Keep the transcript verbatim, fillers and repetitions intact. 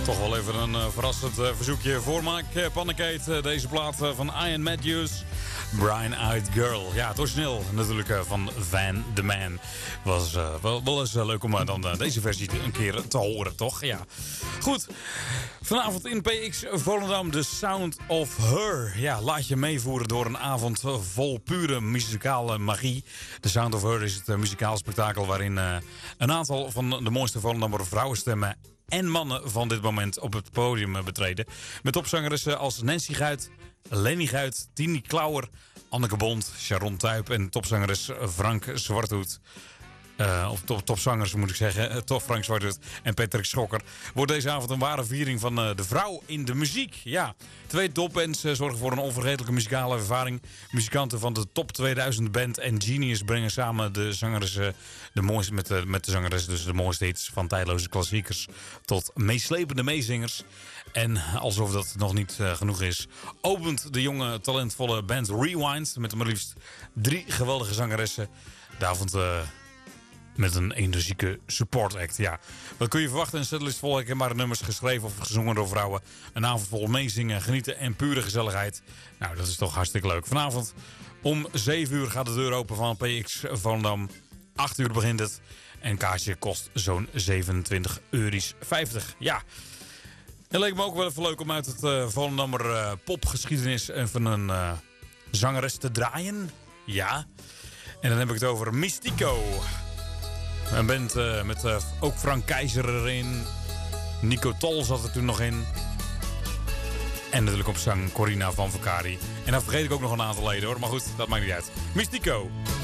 Toch wel even een uh, verrassend uh, verzoekje voor Mike uh, Pannekate. Uh, deze plaat uh, van Ian Matthews. Bright Eyed Girl. Ja, het origineel natuurlijk uh, van Van the Man. Was uh, wel, wel eens uh, leuk om uh, dan uh, deze versie een keer te horen, toch? Ja. Goed. Vanavond in P X Volendam The Sound of Her. Ja, laat je meevoeren door een avond vol pure muzikale magie. The Sound of Her is het uh, muzikaal spektakel waarin uh, een aantal van de mooiste Volendammer vrouwenstemmen en mannen van dit moment op het podium betreden. Met topzangeressen als Nancy Guit, Lenny Guit, Tini Klauwer, Anneke Bond, Sharon Tuyp en topzangeres Frank Zwarthoed. Uh, of top, topzangers moet ik zeggen. Uh, top Frank Zwarthoed en Patrick Schokker. Wordt deze avond een ware viering van uh, de vrouw in de muziek. Ja, twee topbands uh, zorgen voor een onvergetelijke muzikale ervaring. Muzikanten van de Top tweeduizend band en Genius brengen samen de zangeres, uh, de mooiste, met, de, met de zangeres dus de mooiste hits van tijdloze klassiekers tot meeslepende meezingers. En alsof dat nog niet uh, genoeg is, opent de jonge talentvolle band Rewind met maar liefst drie geweldige zangeressen. De avond Uh, met een energieke support act. Ja, wat kun je verwachten? Een setlist vol herkenbare nummers geschreven of gezongen door vrouwen. Een avond vol meezingen, genieten en pure gezelligheid. Nou, dat is toch hartstikke leuk. Vanavond om zeven uur gaat de deur open van P X Volendam. acht uur begint het. En kaartje kost zo'n zevenentwintig euro vijftig. Ja. Het leek me ook wel even leuk om uit het uh, Volendammer uh, popgeschiedenis even een uh, zangeres te draaien. Ja. En dan heb ik het over Mystico. Een band uh, met uh, ook Frank Keizer erin. Nico Tol zat er toen nog in. En natuurlijk op zang Corina van Vakari. En dan vergeet ik ook nog een aantal leden hoor. Maar goed, dat maakt niet uit. Mystico.